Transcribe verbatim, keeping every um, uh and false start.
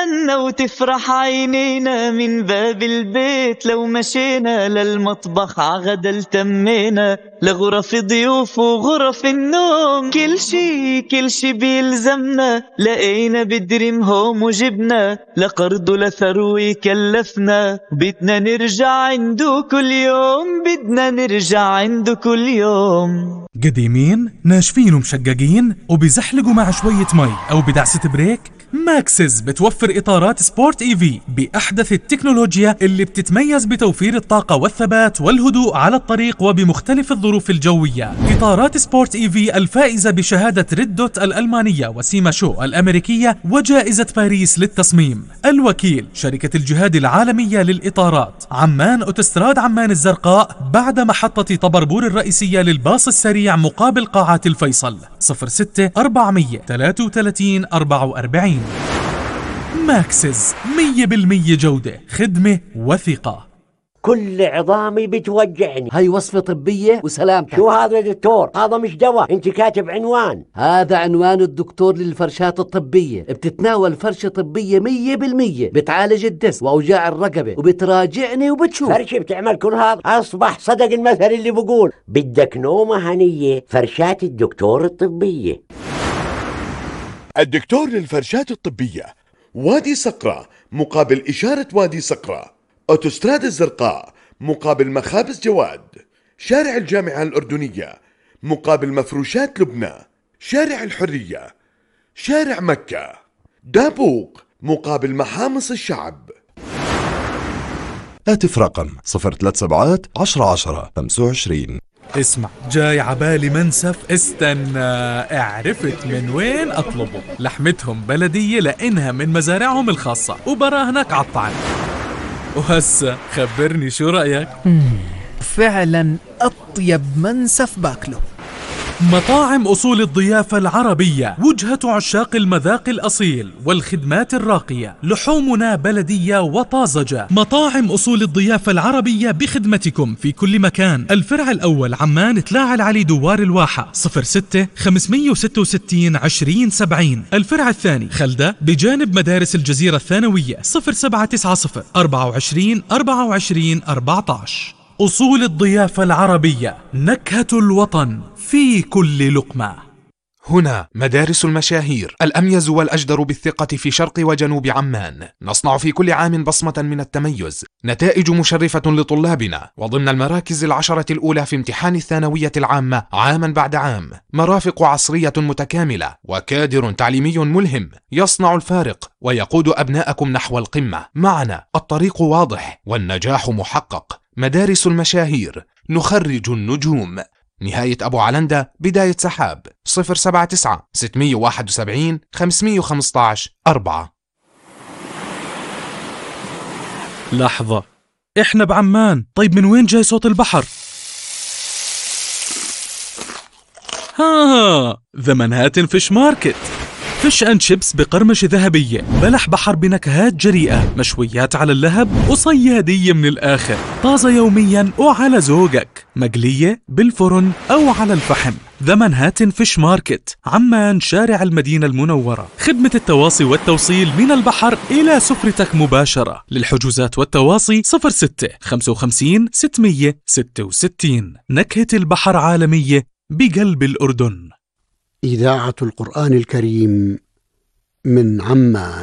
نتهنى وتفرح عينينا من باب البيت، لو مشينا للمطبخ عغدا التمينا، لغرف ضيوف وغرف النوم، كل شي كل شي بيلزمنا، لقينا بدريم هوم وجبنا، لقرض لثروي كلفنا، بدنا نرجع عنده كل يوم، بدنا نرجع عنده كل يوم. قديمين ناشفين ومشققين وبيزحلقوا مع شوية مي أو بدعسة بريك؟ ماكسز بتوفر إطارات سبورت إي في بأحدث التكنولوجيا اللي بتتميز بتوفير الطاقة والثبات والهدوء على الطريق وبمختلف الظروف الجوية. إطارات سبورت إي في الفائزة بشهادة ريد دوت الألمانية وسيما شو الأمريكية وجائزة باريس للتصميم. الوكيل شركة الجهاد العالمية للإطارات، عمان أوتوستراد عمان الزرقاء بعد محطة طبربور الرئيسية للباص السريع مقابل قاعات الفيصل. صفر ستة أربعمية ثلاثة وثلاثين أربعة وأربعين. ماكسز مية بالمية جودة، خدمة وثقة. كل عظامي بتوجعني. هاي وصفة طبية وسلامتك. شو هذا يا دكتور؟ هذا مش دواء، انت كاتب عنوان. هذا عنوان الدكتور للفرشات الطبية، بتتناول فرشة طبية مية بالمية، بتعالج الدس وأوجاع الرقبة وبتراجعني وبتشوف. فرشة بتعمل كل هذا؟ أصبح صدق المثل اللي بقول بدك نومة هنية، فرشات الدكتور الطبية. الدكتور للفرشات الطبية، وادي صقرة مقابل إشارة وادي صقرة، أوتوستراد الزرقاء مقابل مخابز جواد، شارع الجامعة الأردنية مقابل مفروشات لبنى، شارع الحرية، شارع مكة، دابوق مقابل محامص الشعب. هاتف رقم صفر ثلاث سبعات عشرة عشرة خمسة وعشرين. اسمع، جاي عبالي منسف، استنى، اعرفت من وين اطلبه. لحمتهم بلدية لانها من مزارعهم الخاصة وبراهنك عالطعم. وهسه خبرني شو رأيك؟ فعلا أطيب منسف باكله. مطاعم أصول الضيافة العربية، وجهة عشاق المذاق الأصيل والخدمات الراقية، لحومنا بلدية وطازجة. مطاعم أصول الضيافة العربية بخدمتكم في كل مكان. الفرع الأول عمان تلاعة العلي دوار الواحة، صفر ستة خمسمية وستة وستين عشرين سبعين. الفرع الثاني خلدة بجانب مدارس الجزيرة الثانوية، صفر سبعة تسعة صفر أربعة وعشرين أربعة وعشرين أربعة عشر. أصول الضيافة العربية، نكهة الوطن في كل لقمة. هنا مدارس المشاهير، الأميز والأجدر بالثقة في شرق وجنوب عمان. نصنع في كل عام بصمة من التميز، نتائج مشرفة لطلابنا، وضمن المراكز العشرة الأولى في امتحان الثانوية العامة عاما بعد عام. مرافق عصرية متكاملة وكادر تعليمي ملهم يصنع الفارق ويقود أبناءكم نحو القمة. معنا الطريق واضح والنجاح محقق. مدارس المشاهير، نخرج النجوم. نهاية أبو علندة، بداية سحاب، صفر سبعة تسعة ستمية واحد وسبعين خمسمية وخمستاش أربعة. لحظة، إحنا بعمان، طيب من وين جاي صوت البحر؟ ها، ذا منهاتن فيش ماركت، فيش أند شيبس بقرمشة ذهبية، بلح بحر بنكهات جريئة، مشويات على اللهب وصيادية من الآخر، طازة يوميا وعلى ذوقك، مقلية بالفرن أو على الفحم. ذا منهاتن فيش ماركت، عمان شارع المدينة المنورة. خدمة التواصي والتوصيل من البحر إلى سفرتك مباشرة. للحجوزات والتواصي صفر ستة خمسة وخمسين ستمية ستة وستين. نكهة البحر عالمية بقلب الأردن. إذاعة القرآن الكريم من عمان.